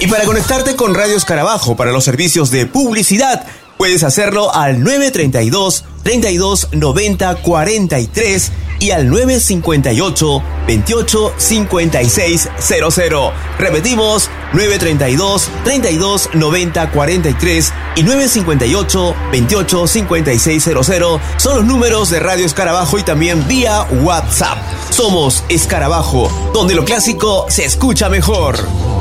para conectarte con Radio Escarabajo para los servicios de publicidad, puedes hacerlo al 932 32 90 43 y al 958 28 56 00. Repetimos, 932 32 90 43 y 958 28 56 00 son los números de Radio Escarabajo y también vía WhatsApp. Somos Escarabajo, donde lo clásico se escucha mejor.